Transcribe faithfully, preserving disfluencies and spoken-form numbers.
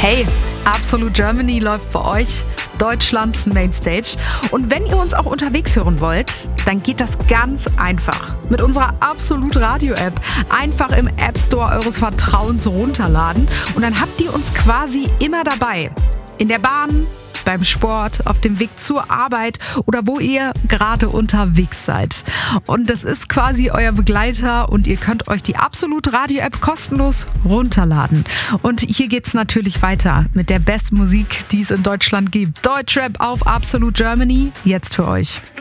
Hey, Absolute Germany läuft bei euch, Deutschlands Mainstage. Und wenn ihr uns auch unterwegs hören wollt, dann geht das ganz einfach. Mit unserer Absolute Radio App einfach im App Store eures Vertrauens runterladen und dann habt ihr uns quasi immer dabei. In der Bahn, beim Sport, auf dem Weg zur Arbeit oder wo ihr gerade unterwegs seid. Und das ist quasi euer Begleiter und ihr könnt euch die Absolute Radio App kostenlos runterladen. Und hier geht's natürlich weiter mit der besten Musik, die es in Deutschland gibt. Deutschrap auf Absolute Germany, jetzt für euch.